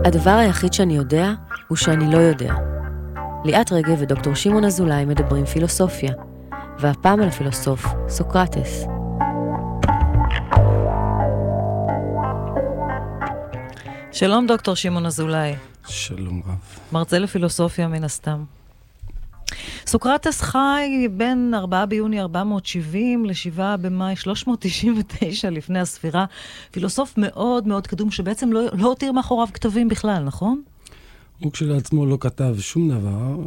הדבר היחיד שאני יודע הוא שאני לא יודע. ליאת רגב ודוקטור שמעון אזולאי מדברים פילוסופיה, והפעם על הפילוסוף סוקרטס. שלום דוקטור שמעון אזולאי. שלום רב. מרצה לפילוסופיה מן הסתם. סוקרטס חי בין 4 ביוני 470 ל7 במאי 399 לפני הספירה. פילוסוף מאוד מאוד קדום שבעצם לא הותיר מאחוריו כתבים בכלל, נכון? הוא כשלעצמו לא כתב שום דבר.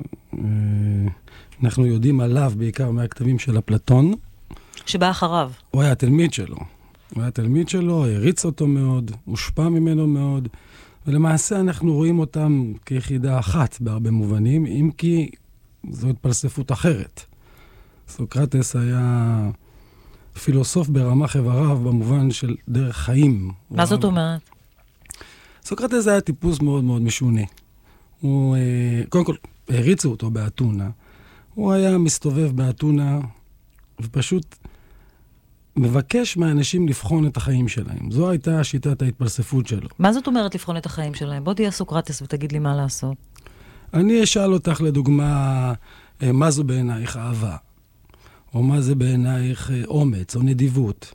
אנחנו יודעים עליו בעיקר מהכתבים של אפלטון. שבא אחריו. הוא היה תלמיד שלו. הריץ אותו מאוד, הושפע ממנו מאוד, ולמעשה אנחנו רואים אותם כיחידה אחת בהרבה מובנים, אם כי זו התפלספות אחרת. סוקרטס היה פילוסוף ברמה חבריו במובן של דרך חיים. מה זאת אומרת? סוקרטס היה טיפוס מאוד מאוד משונה. הוא, קודם כל, הריצו אותו באתונה. הוא היה מסתובב באתונה ופשוט מבקש מהאנשים לבחון את החיים שלהם. זו הייתה שיטת ההתפלספות שלו. מה זאת אומרת לבחון את החיים שלהם? בוא תהיה סוקרטס ותגיד לי מה לעשות. אני אשאל אותך לדוגמה, מה זו בעינייך אהבה? או מה זה בעינייך אומץ או נדיבות?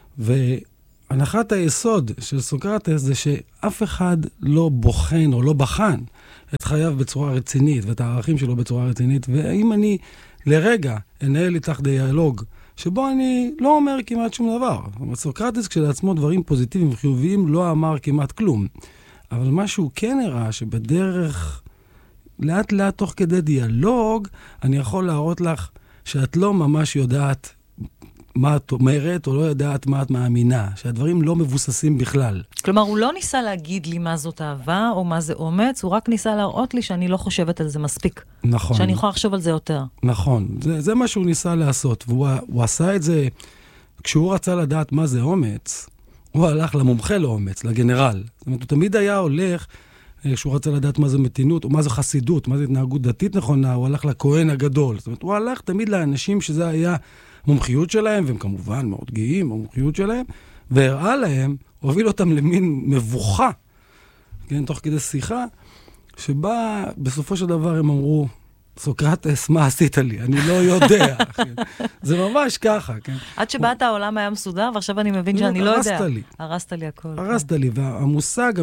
והנחת היסוד של סוקרטס זה שאף אחד לא בוחן או לא בחן את חייו בצורה רצינית ואת הערכים שלו בצורה רצינית. ואם אני לרגע אנהל איתך דיאלוג שבו אני לא אומר כמעט שום דבר. סוקרטס כשלעצמו דברים פוזיטיביים וחיוביים לא אמר כמעט כלום. אבל מה שהוא כן הראה שבדרך לאט לאט תוך כדי דיאלוג, אני יכול להראות לך שאת לא ממש יודעת מה את אומרת, או לא יודעת מה את מאמינה, שהדברים לא מבוססים בכלל. כלומר, הוא לא ניסה להגיד לי מה זאת אהבה, או מה זה אומץ, הוא רק ניסה להראות לי שאני לא חושבת על זה מספיק. נכון. שאני יכולה לחשוב על זה יותר. נכון. זה מה שהוא ניסה לעשות, והוא עשה את זה, כשהוא רצה לדעת מה זה אומץ, הוא הלך למומחה לאומץ, לגנרל. זאת אומרת, הוא תמיד היה הולך, כשהוא רצה לדעת מה זה מתינות, או מה זה חסידות, מה זה התנהגות דתית נכונה, הוא הלך לכהן הגדול. זאת אומרת, הוא הלך תמיד לאנשים שזה היה מומחיות שלהם, והם כמובן מאוד גאים במומחיות שלהם, והראה להם, הוביל אותם למין מבוכה, כן, תוך כדי שיחה, שבה בסופו של דבר הם אמרו, סוקרטס, מה עשית לי? אני לא יודע. כן. זה ממש ככה. כן. עד שבאת העולם היה מסודר, ועכשיו אני מבין שאני לא יודע. הרסת לי הכל. הרסת לי, והמושג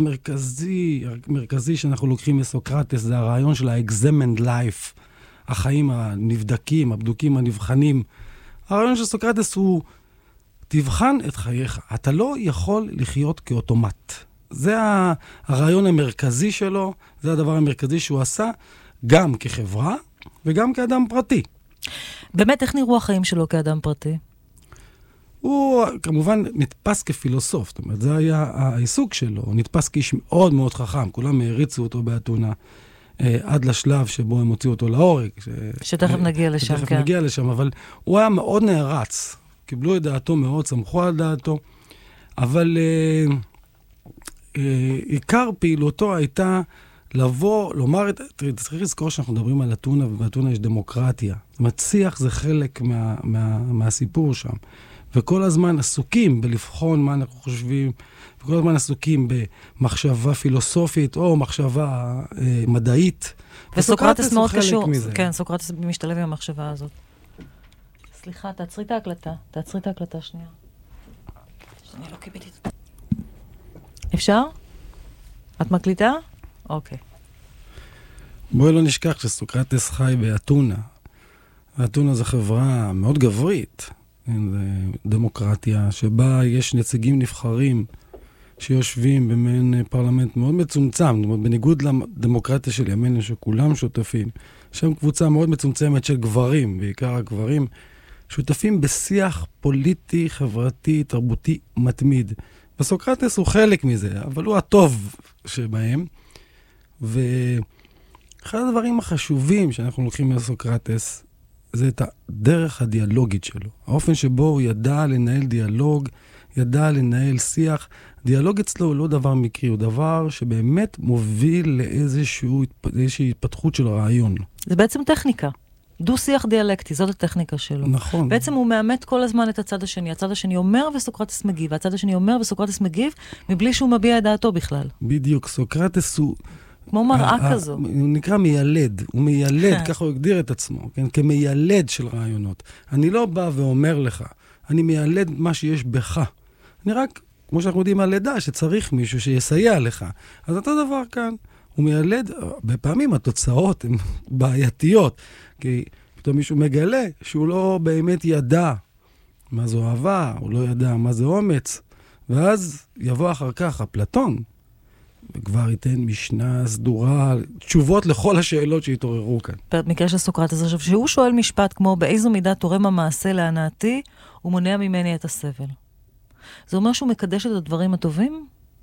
המרכזי שאנחנו לוקחים מסוקרטס, זה הרעיון של ה-examined life, החיים הנבדקים, הבדוקים, הנבחנים. הרעיון של סוקרטס הוא, תבחן את חייך. אתה לא יכול לחיות כאוטומט. זה הרעיון המרכזי שלו, זה הדבר המרכזי שהוא עשה, גם כחברה וגם כאדם פרטי. באמת, איך נראו החיים שלו כאדם פרטי? הוא כמובן נתפס כפילוסוף, זאת אומרת, זה היה העיסוק שלו, הוא נתפס כאיש מאוד מאוד חכם, כולם הריצו אותו באתונה, עד לשלב שבו הם הוציאו אותו להורג. שתכף נגיע לשם, כן. שתכף נגיע לשם, אבל הוא היה מאוד נערץ, קיבלו את דעתו מאוד, סמכו על דעתו, אבל עיקר פעילותו הייתה לבוא, לומר, צריך לזכור שאנחנו מדברים על אתונה, ובאתונה יש דמוקרטיה. זאת אומרת, שיח זה חלק מהסיפור שם. וכל הזמן עסוקים בלבחון מה אנחנו חושבים, וכל הזמן עסוקים במחשבה פילוסופית, או מחשבה מדעית. וסוקרטס מאוד קשור. כן, סוקרטס משתלב עם המחשבה הזאת. סליחה, תעצרי את ההקלטה שנייה. שאני לא קיבלתי את זה. אפשר? את מקליטה? אוקיי. בואי לא נשכח שסוקרטס חי באתונה. ואתונה זו חברה מאוד גברית. זו דמוקרטיה שבה יש נציגים נבחרים שיושבים במין פרלמנט מאוד מצומצם. זאת אומרת, בניגוד לדמוקרטיה של ימינו שכולם שותפים. שם קבוצה מאוד מצומצמת של גברים, בעיקר הגברים, שותפים בשיח פוליטי, חברתי, תרבותי מתמיד. וסוקרטס הוא חלק מזה, אבל הוא הטוב שבהם. ואחד הדברים החשובים שאנחנו לוקחים מסוקרטס, זה את הדרך הדיאלוגית שלו. האופן שבו הוא ידע לנהל דיאלוג, ידע לנהל שיח. דיאלוג אצלו הוא לא דבר מקרי, הוא דבר שבאמת מוביל לאיזושהי התפתחות של רעיון. זה בעצם טכניקה. דו-שיח דיאלקטי, זאת הטכניקה שלו. נכון. בעצם הוא מאמת כל הזמן את הצד השני. הצד השני אומר וסוקרטס מגיב, והצד השני אומר וסוקרטס מגיב, מבלי שהוא מביע את דעתו בכלל. בדיוק, סוקרטס הוא... כמו מראה כזו. הוא נקרא מיילד, הוא מיילד, ככה הוא הגדיר את עצמו, כן? כמיילד של רעיונות. אני לא בא ואומר לך, אני מיילד מה שיש בך. אני רק, כמו שאנחנו יודעים על לידה, שצריך מישהו שיסייע לך. אז אותו דבר כאן, הוא מיילד, בפעמים התוצאות הן בעייתיות, כי פתאום מישהו מגלה שהוא לא באמת ידע מה זו אהבה, הוא לא ידע מה זה אומץ, ואז יבוא אחר כך אפלטון, וכבר ייתן משנה סדורה, תשובות לכל השאלות שהתעוררו כאן. במקרה של סוקרטס, עכשיו, שהוא שואל משפט כמו, באיזו מידה תורם המעשה להנאתי, הוא מונע ממני את הסבל. זה אומר שהוא מקדש את הדברים הטובים?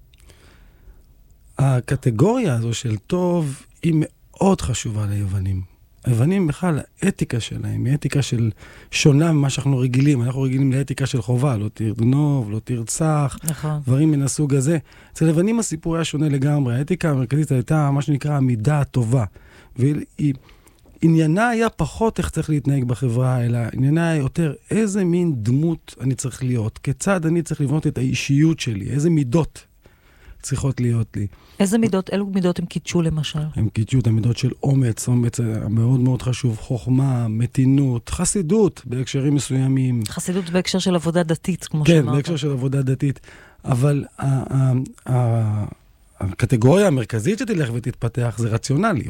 הקטגוריה הזו של טוב היא מאוד חשובה ליוונים. היוונים בכלל, האתיקה שלהם היא אתיקה של שונה ממה שאנחנו רגילים. אנחנו רגילים לאתיקה של חובה, לא תגנוב, לא תרצח, נכון. דברים מן הסוג הזה. אצל היוונים הסיפור היה שונה לגמרי. האתיקה המרכזית הייתה מה שנקרא המידה הטובה. ועניינה היה פחות איך צריך להתנהג בחברה, אלא עניינה היה יותר איזה מין דמות אני צריך להיות, כיצד אני צריך לבנות את האישיות שלי, איזה מידות צריכות להיות לי. איזה מידות, אילו מידות הם קידשו למשל? הם קידשו את המידות של אומץ, אומץ מאוד מאוד חשוב, חוכמה, מתינות, חסידות בהקשרים מסוימים. חסידות בהקשר של עבודה דתית, כמו שאמרת. כן, בהקשר של עבודה דתית. אבל הקטגוריה המרכזית שתלך ותתפתח זה רציונלי.